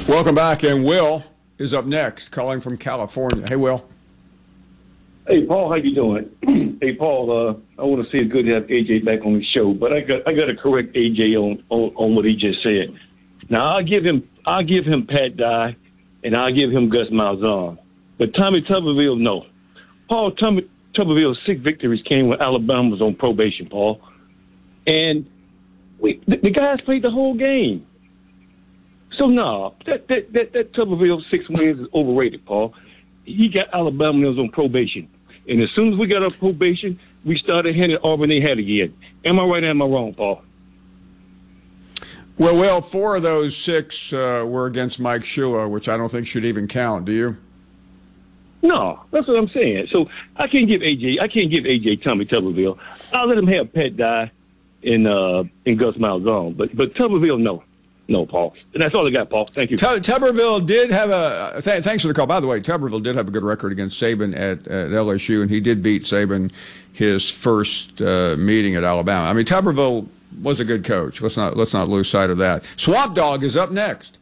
Welcome back, and Will is up next, calling from California. Hey, Will. Hey, Paul, how you doing? Hey, Paul, I want to say it's good to have AJ back on the show, but I got to correct AJ on what he just said. Now I'll give him Pat Dye, and I'll give him Gus Malzahn, but Tommy Tuberville, no. Paul, Tommy Tuberville's 6 victories came when Alabama was on probation, Paul, and the guys played the whole game. So no, that Tuberville 6 wins is overrated, Paul. He got Alabama on probation. And as soon as we got on probation, we started handing Auburn their head again. Am I right or am I wrong, Paul? Well, Will, 4 of those 6 were against Mike Shula, which I don't think should even count. Do you? No, that's what I'm saying. So I can't give AJ Tommy Tuberville. I'll let him have Pat Dye and Gus Malzahn. But Tuberville, no. No, Paul. And that's all I got, Paul. Thank you. Tuberville did have a thanks for the call. By the way, Tuberville did have a good record against Saban at LSU, and he did beat Saban his first meeting at Alabama. I mean, Tuberville was a good coach. Let's not lose sight of that. Swamp Dog is up next.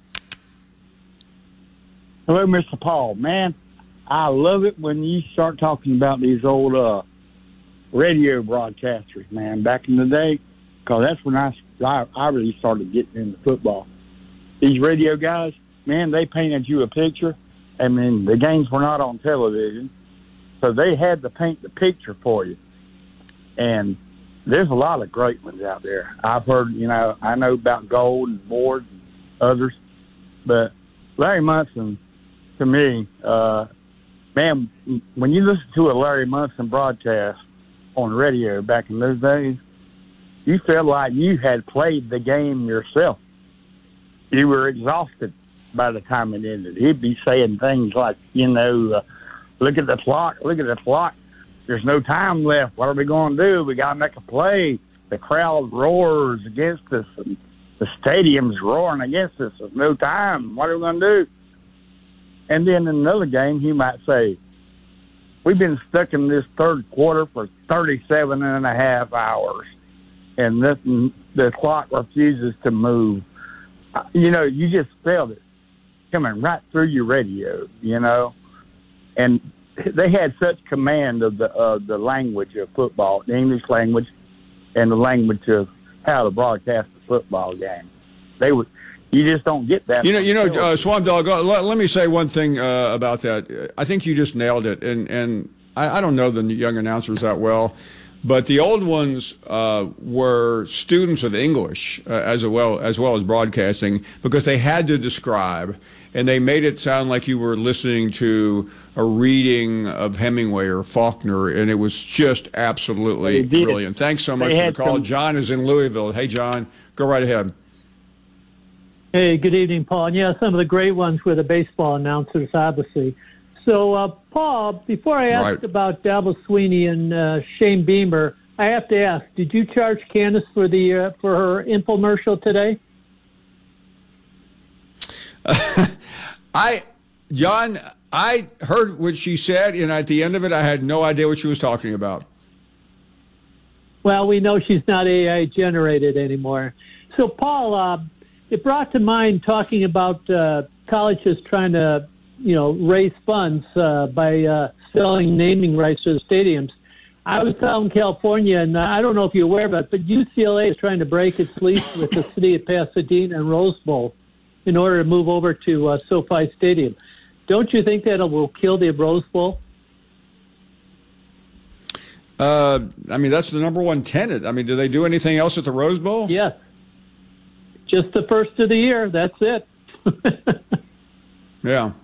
Hello, Mr. Paul. Man, I love it when you start talking about these old radio broadcasters, man, back in the day, because that's when I really started getting into football. These radio guys, man, they painted you a picture. I mean, the games were not on television, so they had to paint the picture for you. And there's a lot of great ones out there. I've heard, I know about Gold and Ward and others, but Larry Munson, to me, man, when you listen to a Larry Munson broadcast on radio back in those days, you felt like you had played the game yourself. You were exhausted by the time it ended. He'd be saying things like, look at the clock. There's no time left. What are we going to do? We got to make a play. The crowd roars against us, and the stadium's roaring against us. There's no time. What are we going to do? And then in another game, he might say, we've been stuck in this third quarter for 37 and a half hours. And the clock refuses to move. You just felt it coming right through your radio, And they had such command of the language of football, the English language, and the language of how to broadcast the football game. You just don't get that. Swamp Dog, let me say one thing about that. I think you just nailed it. And I don't know the young announcers that well. But the old ones were students of English as well as broadcasting, because they had to describe, and they made it sound like you were listening to a reading of Hemingway or Faulkner, and it was just absolutely brilliant. Thanks so much for the call. John is in Louisville. Hey, John, go right ahead. Hey, good evening, Paul. Yeah, some of the great ones were the baseball announcers, obviously. So, Paul, before I ask about Dabo Sweeney and Shane Beamer, I have to ask, did you charge Candace for her infomercial today? John, I heard what she said, and at the end of it, I had no idea what she was talking about. Well, we know she's not AI generated anymore. So, Paul, it brought to mind talking about colleges trying to raise funds by selling naming rights to the stadiums. I was out in California, and I don't know if you're aware of it, but UCLA is trying to break its lease with the city of Pasadena and Rose Bowl in order to move over to SoFi Stadium. Don't you think that will kill the Rose Bowl? That's the number one tenant. Do they do anything else at the Rose Bowl? Yes. Just the first of the year. That's it. Yeah.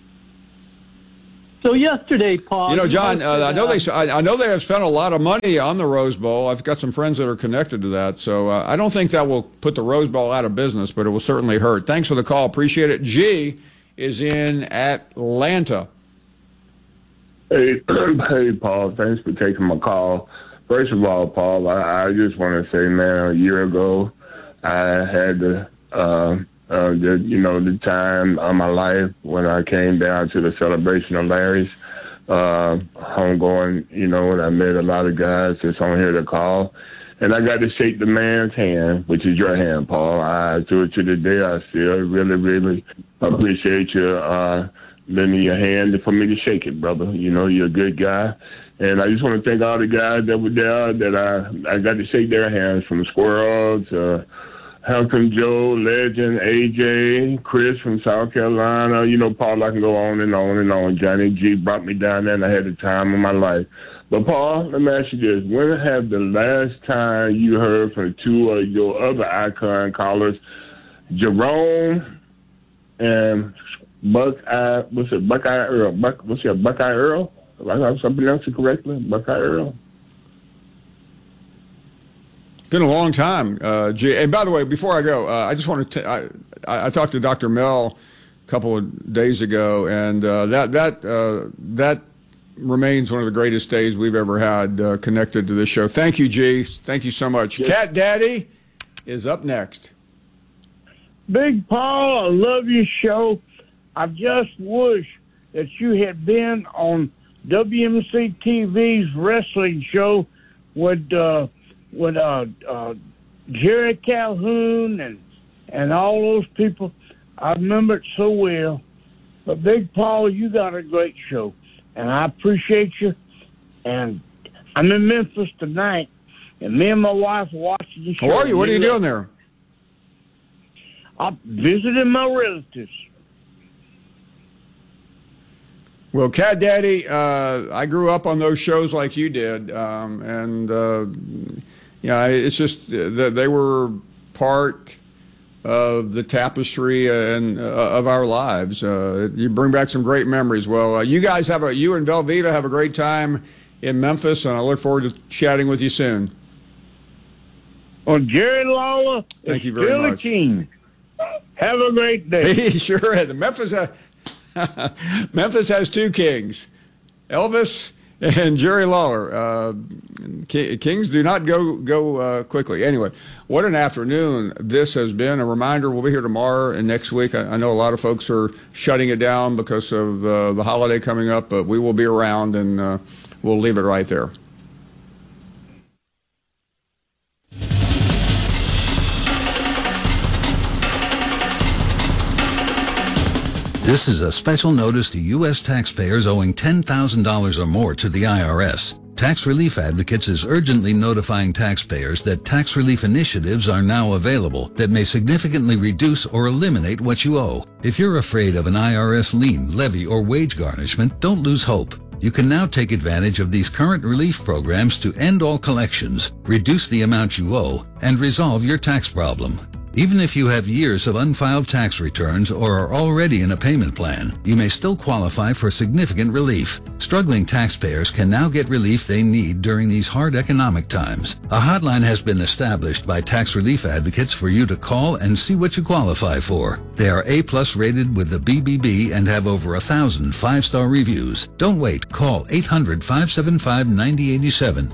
So yesterday, Paul. John, I know they have spent a lot of money on the Rose Bowl. I've got some friends that are connected to that, so I don't think that will put the Rose Bowl out of business, but it will certainly hurt. Thanks for the call. Appreciate it. G is in Atlanta. Hey, Paul. Thanks for taking my call. First of all, Paul, I just want to say, man, a year ago, I had the time of my life when I came down to the celebration of Larry's homegoing, and I met a lot of guys that's on here to call. and I got to shake the man's hand, which is your hand, Paul. I do it to the day I still really, really appreciate you lending your hand for me to shake it, brother. You know, you're a good guy. And I just want to thank all the guys that were there that I got to shake their hands, from Squirrel to Hampton Joe, Legend, AJ, Chris from South Carolina. You know, Paul, I can go on and on and on. Johnny G brought me down there, and I had the time of my life. But, Paul, let me ask you this. When have the last time you heard from two of your other icon callers, Jerome and Buckeye Earl? Buckeye Earl? If I pronounce it correctly, Buckeye Earl. It's been a long time, G. And by the way, before I go, I just want to I talked to Dr. Mel a couple of days ago, and that remains one of the greatest days we've ever had connected to this show. Thank you, G. Thank you so much. Yes. Cat Daddy is up next. Big Paul, I love your show. I just wish that you had been on WMC TV's wrestling show with Jerry Calhoun and all those people. I remember it so well. But Big Paul, you got a great show, and I appreciate you. And I'm in Memphis tonight, and me and my wife are watching the show. How are you? What are you doing there? I'm visiting my relatives. Well, Cat Daddy, I grew up on those shows like you did, it's just that they were part of the tapestry and of our lives. You bring back some great memories. Well, you guys you and Velveeta have a great time in Memphis, and I look forward to chatting with you soon. Well, Jerry Lawler, thank you very much. King. Have a great day. He sure is. Memphis has two kings, Elvis and Jerry Lawler. Kings do not go quickly. Anyway, what an afternoon this has been. A reminder, we'll be here tomorrow and next week. I know a lot of folks are shutting it down because of the holiday coming up, but we will be around, and we'll leave it right there. This is a special notice to U.S. taxpayers owing $10,000 or more to the IRS. Tax Relief Advocates is urgently notifying taxpayers that tax relief initiatives are now available that may significantly reduce or eliminate what you owe. If you're afraid of an IRS lien, levy, or wage garnishment, don't lose hope. You can now take advantage of these current relief programs to end all collections, reduce the amount you owe, and resolve your tax problem. Even if you have years of unfiled tax returns or are already in a payment plan, you may still qualify for significant relief. Struggling taxpayers can now get relief they need during these hard economic times. A hotline has been established by Tax Relief Advocates for you to call and see what you qualify for. They are A+ rated with the BBB and have over 1,000 5-star reviews. Don't wait. Call 800-575-9087.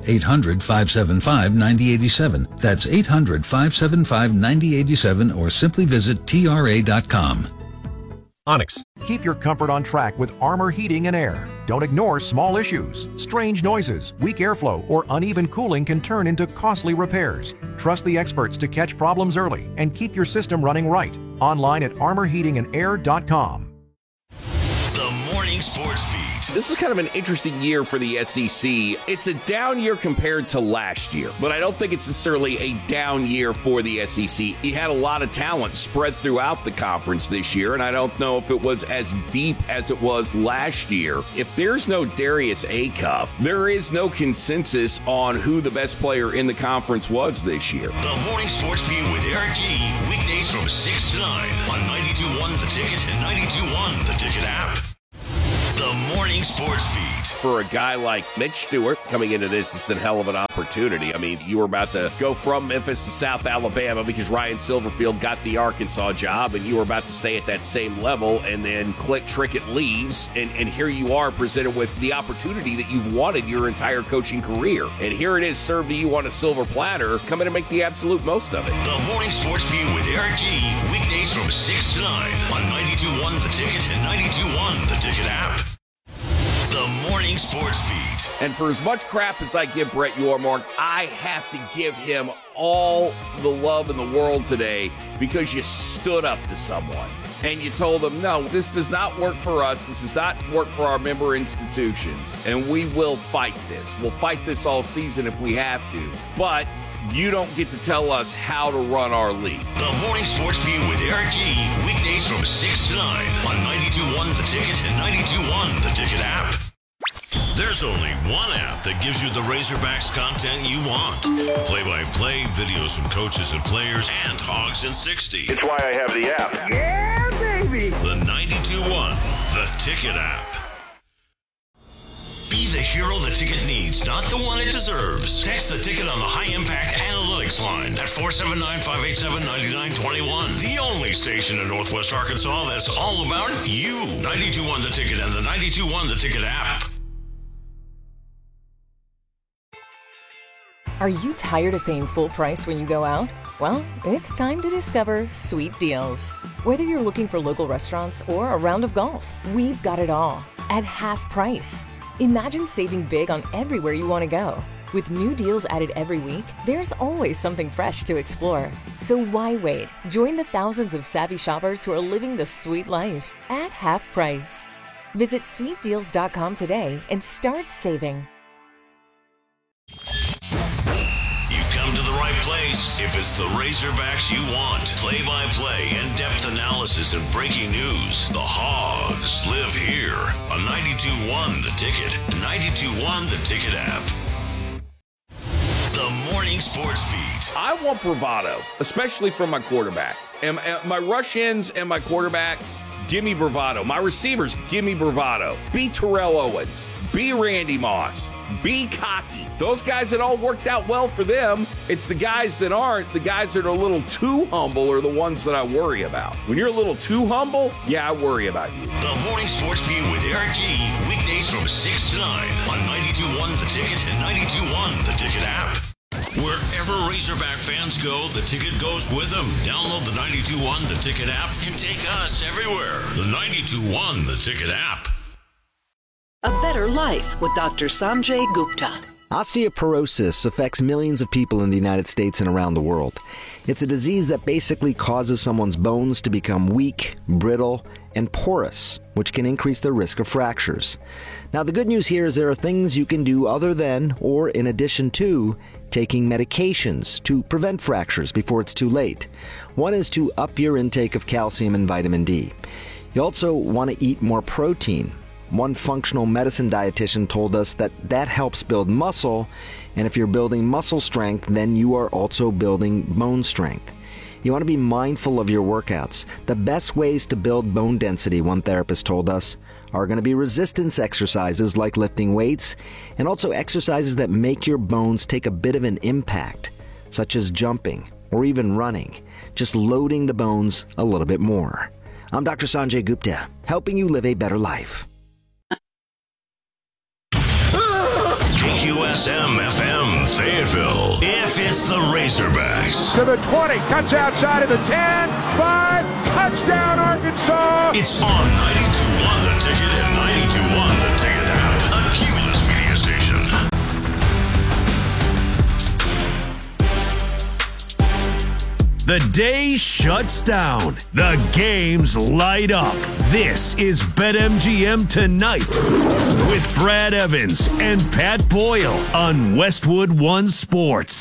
800-575-9087. That's 800-575-9087. Or simply visit TRA.com. Onyx. Keep your comfort on track with Armor Heating and Air. Don't ignore small issues. Strange noises, weak airflow, or uneven cooling can turn into costly repairs. Trust the experts to catch problems early and keep your system running right. Online at armorheatingandair.com. The Morning Sports Beat. This was kind of an interesting year for the SEC. It's a down year compared to last year, but I don't think it's necessarily a down year for the SEC. You had a lot of talent spread throughout the conference this year, and I don't know if it was as deep as it was last year. If there's no Darius Acuff, there is no consensus on who the best player in the conference was this year. The Morning Sports Beat with Eric G. Weekdays from 6 to 9 on 92.1 The Ticket and 92.1 The Ticket app. The Morning Sports Beat. For a guy like Mitch Stewart coming into this, it's a hell of an opportunity. I mean, you were about to go from Memphis to South Alabama because Ryan Silverfield got the Arkansas job, and you were about to stay at that same level, and then Clint Trickett leaves, and here you are presented with the opportunity that you've wanted your entire coaching career. And here it is served to you on a silver platter. Come in and make the absolute most of it. The Morning Sports Beat with Eric G. Weekdays from 6 to 9 on 92.1 The Ticket and 92.1 The Ticket app. The The Morning Sports Beat. And for as much crap as I give Brett Yormark, I have to give him all the love in the world today because you stood up to someone and you told them, no, this does not work for us. This does not work for our member institutions, and we will fight this. We'll fight this all season if we have to, but you don't get to tell us how to run our league. The Morning Sports Beat with Eric G. Weekdays from 6 to 9 on 92.1 The Ticket and 92.1 The Ticket app. There's only one app that gives you the Razorbacks content you want. Play-by-play, videos from coaches and players, and Hogs in 60. It's why I have the app. Yeah, baby! The 92.1 The Ticket app. Be the hero the ticket needs, not the one it deserves. Text the ticket on the High Impact Analytics line at 479-587-9921. The only station in Northwest Arkansas that's all about you. 92.1 The Ticket and the 92.1 The Ticket app. Are you tired of paying full price when you go out? Well, it's time to discover Sweet Deals. Whether you're looking for local restaurants or a round of golf, we've got it all at half price. Imagine saving big on everywhere you want to go. With new deals added every week, there's always something fresh to explore. So why wait? Join the thousands of savvy shoppers who are living the sweet life at half price. Visit sweetdeals.com today and start saving. You've come to the right place if it's the Razorbacks you want. Play-by-play, in-depth analysis, and breaking news. The Hogs live here on 92.1 The Ticket, 92.1 The Ticket app. The Morning Sports Beat. I want bravado, especially from my quarterback. And my rush ends and my quarterbacks, give me bravado. My receivers, give me bravado. Be Terrell Owens. Be Randy Moss. Be cocky. Those guys that all worked out well for them, it's the guys that aren't, the guys that are a little too humble are the ones that I worry about. When you're a little too humble, yeah, I worry about you. The Morning Sports Beat with Eric G. Weekdays from 6 to 9 on 92.1 The Ticket and 92.1 The Ticket app. Wherever Razorback fans go, The Ticket goes with them. Download the 92.1 The Ticket app and take us everywhere. The 92.1 The Ticket app. A Better Life with Dr. Sanjay Gupta. Osteoporosis affects millions of people in the United States and around the world. It's a disease that basically causes someone's bones to become weak, brittle, and porous, which can increase the risk of fractures. Now, the good news here is there are things you can do other than, or in addition to, taking medications to prevent fractures before it's too late. One is to up your intake of calcium and vitamin D. You also want to eat more protein. One functional medicine dietitian told us that helps build muscle, and if you're building muscle strength, then you are also building bone strength. You want to be mindful of your workouts. The best ways to build bone density, one therapist told us, are going to be resistance exercises like lifting weights, and also exercises that make your bones take a bit of an impact, such as jumping or even running, just loading the bones a little bit more. I'm Dr. Sanjay Gupta, helping you live a better life. KQSM-FM Fayetteville. If it's the Razorbacks. To the 20, cuts outside of the 10, 5, touchdown Arkansas. It's on 92.1 The Ticket and 92.1 The Ticket app, a Cumulus media station. The day shuts down. The games light up. This is BetMGM Tonight with Brad Evans and Pat Boyle on Westwood One Sports.